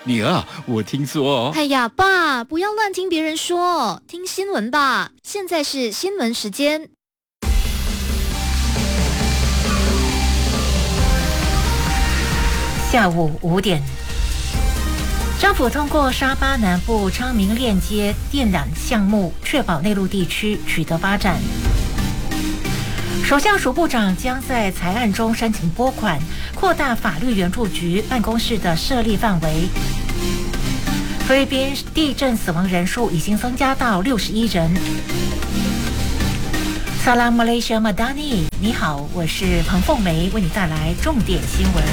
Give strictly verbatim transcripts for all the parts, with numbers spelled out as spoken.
女儿，我听说哦。 哎呀，爸，不要乱听别人说，听新闻吧。现在是新闻时间。 下午五点，政府通过沙巴南部昌明链接电缆项目，确保内陆地区取得发展。首相署部长将在财案中申请拨款，扩大法律援助局办公室的设立范围。菲律宾地震死亡人数已经增加到六十一人。Salam Malaysia Madani， 你好，我是彭凤梅，为你带来重点新闻。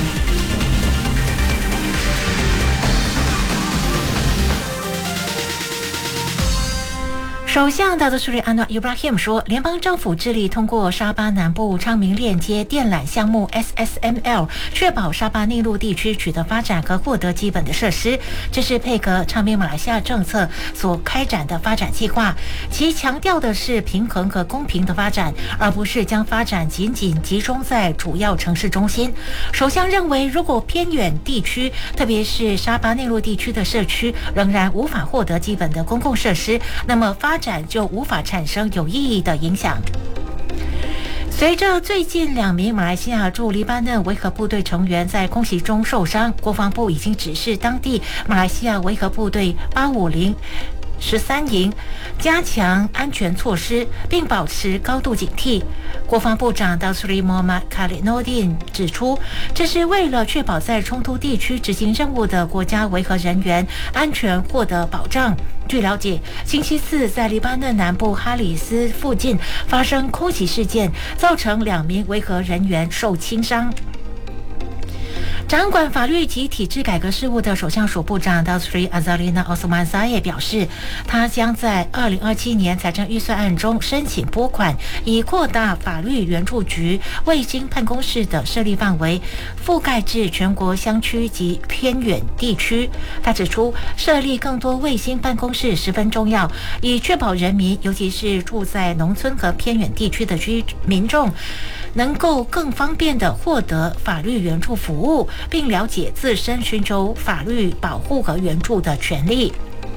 首相达多苏里安诺伊布拉希姆说，联邦政府致力通过沙巴南部昌明链接电缆项目 S S M L， 确保沙巴内陆地区取得发展和获得基本的设施。这是配合昌明马来西亚政策所开展的发展计划，其强调的是平衡和公平的发展，而不是将发展仅仅集中在主要城市中心。首相认为，如果偏远地区，特别是沙巴内陆地区的社区仍然无法获得基本的公共设施，那么发展就无法产生有意义的影响。随着最近两名马来西亚驻黎巴嫩维和部队成员在空袭中受伤，国防部已经指示当地马来西亚维和部队八五零十三营加强安全措施，并保持高度警惕。国防部长达苏里莫马卡里诺丁指出，这是为了确保在冲突地区执行任务的国家维和人员安全获得保障。据了解，星期四在黎巴嫩南部哈里斯附近发生空袭事件，造成两名维和人员受轻伤。掌管法律及体制改革事务的首相署部长达苏里阿扎丽娜奥斯曼萨耶表示，他将在二零二七年财政预算案中申请拨款，以扩大法律援助局卫星办公室的设立范围，覆盖至全国乡区及偏远地区。他指出，设立更多卫星办公室十分重要，以确保人民，尤其是住在农村和偏远地区的居民众，能够更方便地获得法律援助服务，并了解自身寻求法律保护和援助的权利。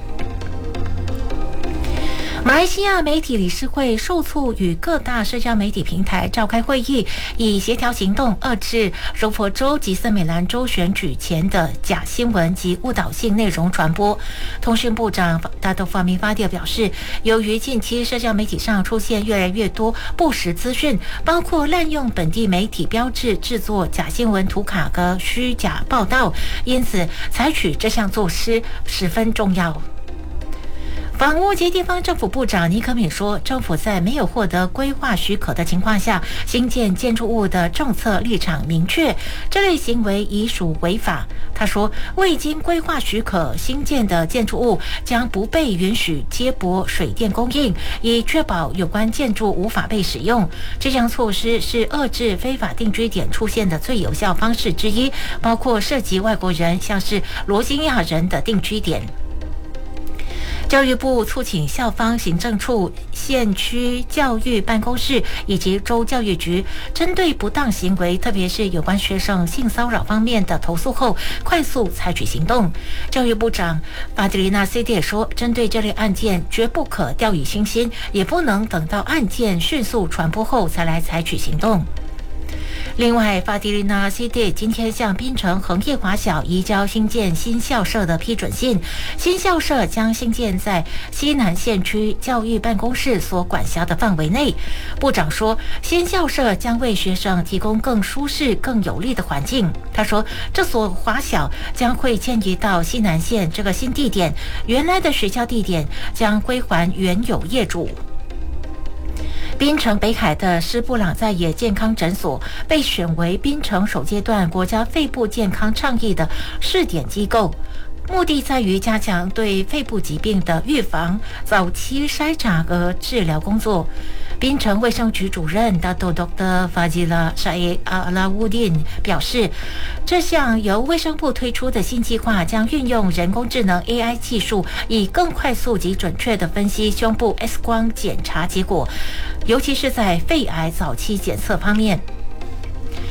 马来西亚媒体理事会受促与各大社交媒体平台召开会议，以协调行动遏制柔佛州及森美兰州选举前的假新闻及误导性内容传播。通讯部长达多法米法蒂表示，由于近期社交媒体上出现越来越多不实资讯，包括滥用本地媒体标志制作假新闻图卡和虚假报道，因此采取这项措施十分重要。房屋及地方政府部长尼可敏说，政府在没有获得规划许可的情况下新建建筑物的政策立场明确，这类行为已属违法。他说，未经规划许可新建的建筑物将不被允许接驳水电供应，以确保有关建筑无法被使用。这项措施是遏制非法定居点出现的最有效方式之一，包括涉及外国人，像是罗兴亚人的定居点。教育部促请校方行政处、县区教育办公室以及州教育局，针对不当行为，特别是有关学生性骚扰方面的投诉后，快速采取行动。教育部长法迪丽娜 C D 也说，针对这类案件，绝不可掉以轻心，也不能等到案件迅速传播后才来采取行动。另外，法迪丽娜 C D 今天向槟城恒业华小移交新建新校舍的批准信，新校舍将兴建在西南县区教育办公室所管辖的范围内。部长说，新校舍将为学生提供更舒适、更有利的环境。他说，这所华小将会迁移到西南县这个新地点，原来的学校地点将归还原有业主。槟城北海的施布朗在野健康诊所被选为槟城首阶段国家肺部健康倡议的试点机构，目的在于加强对肺部疾病的预防、早期筛查和治疗工作。槟城卫生局主任达多 Doctor Fazila Syed Alauddin 表示，这项由卫生部推出的新计划将运用人工智能 A I 技术，以更快速及准确地分析胸部 X 光检查结果，尤其是在肺癌早期检测方面。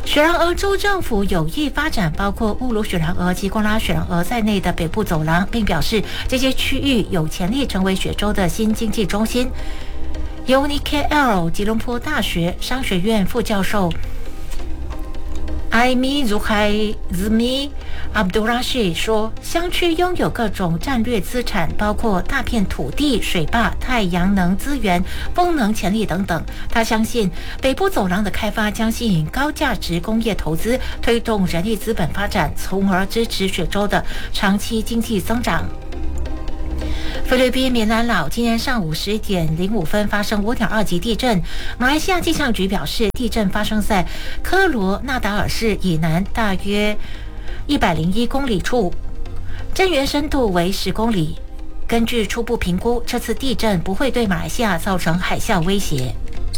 雪兰莪州政府有意发展包括乌鲁雪兰莪及贡拉雪兰莪在内的北部走廊，并表示这些区域有潜力成为雪州的新经济中心。U N I K L 吉隆坡大学商学院副教授艾米茹海兹米阿卜杜拉什说，乡区拥有各种战略资产，包括大片土地、水坝、太阳能资源、风能潜力等等。他相信北部走廊的开发将吸引高价值工业投资，推动人力资本发展，从而支持雪州的长期经济增长。菲律宾棉兰老今天上午十点零五分发生五点二级地震。马来西亚气象局表示，地震发生在科罗纳达尔市以南大约一百零一公里处，震源深度为十公里。根据初步评估，这次地震不会对马来西亚造成海啸威胁。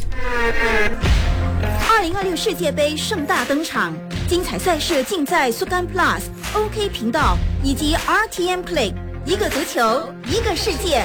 二零二六世界杯盛大登场，精彩赛事尽在 Sukan Plus、O K 频道以及 R T M Play。一个足球，一个世界。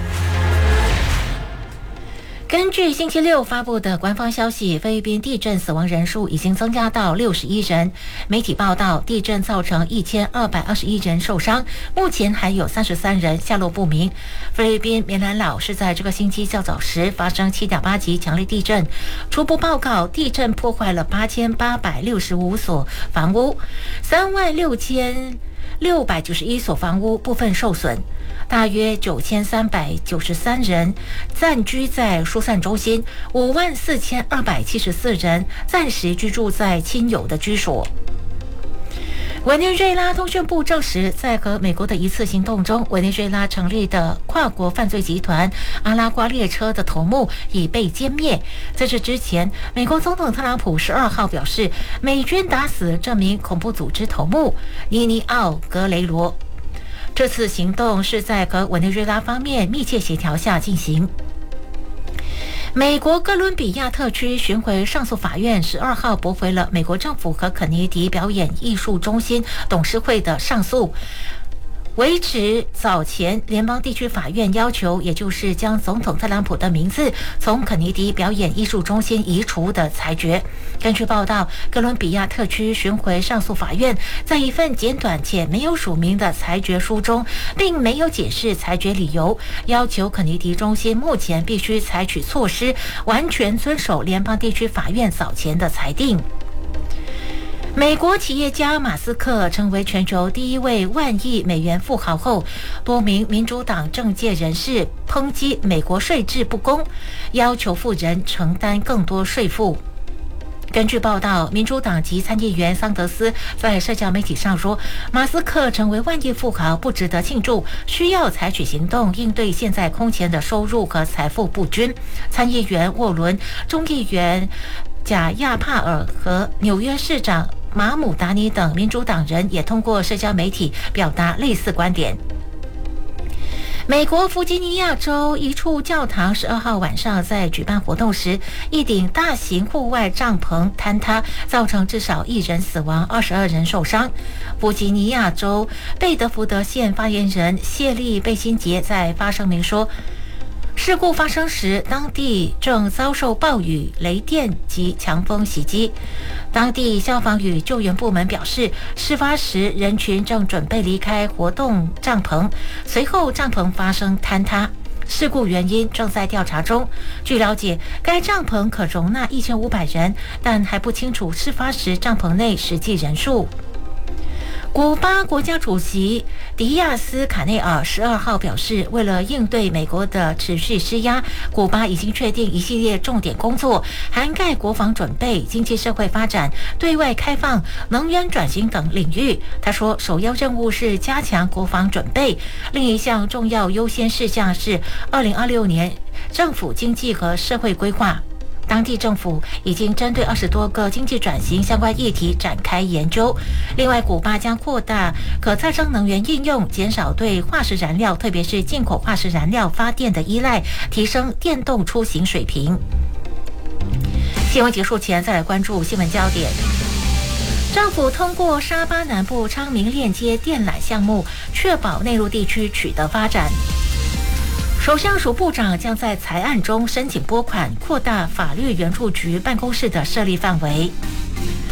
根据星期六发布的官方消息，菲律宾地震死亡人数已经增加到六十一人。媒体报道，地震造成一千二百二十一人受伤，目前还有三十三人下落不明。菲律宾棉兰老是在这个星期较早时发生七点八级强烈地震，初步报告地震破坏了八千八百六十五所房屋，三万六千。六百九十一所房屋部分受损，大约九千三百九十三人暂居在疏散中心，五万四千二百七十四人暂时居住在亲友的居所。委内瑞拉通讯部证实，在和美国的一次行动中，委内瑞拉成立的跨国犯罪集团阿拉瓜列车的头目已被歼灭。在这之前，美国总统特朗普十二号表示，美军打死这名恐怖组织头目尼尼奥·格雷罗。这次行动是在和委内瑞拉方面密切协调下进行。美国哥伦比亚特区巡回上诉法院十二号驳回了美国政府和肯尼迪表演艺术中心董事会的上诉，维持早前联邦地区法院要求，也就是将总统特朗普的名字从肯尼迪表演艺术中心移除的裁决。根据报道，哥伦比亚特区巡回上诉法院在一份简短且没有署名的裁决书中，并没有解释裁决理由，要求肯尼迪中心目前必须采取措施，完全遵守联邦地区法院早前的裁定。美国企业家马斯克成为全球第一位万亿美元富豪后，多名民主党政界人士抨击美国税制不公，要求富人承担更多税负。根据报道，民主党籍参议员桑德斯在社交媒体上说，马斯克成为万亿富豪不值得庆祝，需要采取行动应对现在空前的收入和财富不均。参议员沃伦、众议员贾亚帕尔和纽约市长马姆达尼等民主党人也通过社交媒体表达类似观点。美国弗吉尼亚州一处教堂十二号晚上在举办活动时，一顶大型户外帐篷坍塌，造成至少一人死亡，二十二人受伤。弗吉尼亚州贝德福德县发言人谢利贝辛杰在发声明说，事故发生时，当地正遭受暴雨、雷电及强风袭击。当地消防与救援部门表示，事发时人群正准备离开活动帐篷，随后帐篷发生坍塌。事故原因正在调查中。据了解，该帐篷可容纳一千五百人，但还不清楚事发时帐篷内实际人数。古巴国家主席迪亚斯卡内尔十二号表示，为了应对美国的持续施压，古巴已经确定一系列重点工作，涵盖国防准备、经济社会发展、对外开放、能源转型等领域。他说，首要任务是加强国防准备，另一项重要优先事项是二零二六年政府经济和社会规划。当地政府已经针对二十多个经济转型相关议题展开研究。另外，古巴将扩大可再生能源应用，减少对化石燃料，特别是进口化石燃料发电的依赖，提升电动出行水平。新闻结束前，再来关注新闻焦点。政府通过沙巴南部昌明链接电缆项目，确保内陆地区取得发展。首相署部长将在财案中申请拨款，扩大法律援助局办公室的设立范围。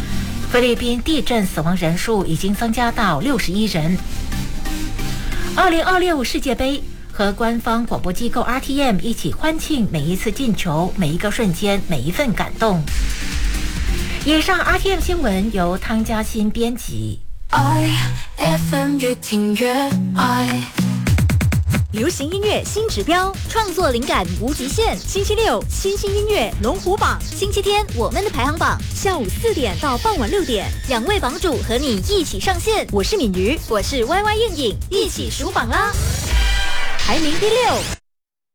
菲律宾地震死亡人数已经增加到六十一人。二零二六世界杯和官方广播机构 R T M 一起欢庆每一次进球、每一个瞬间、每一份感动。以上 R T M 新闻由汤嘉欣编辑。 I F M 越听越爱。 流行音乐新指标，创作灵感无极限。星期六新兴音乐龙虎榜，星期天我们的排行榜，下午四点到傍晚六点，两位榜主和你一起上线。我是敏瑜，我是 Y Y 应颖，一起数榜啦！排名第六。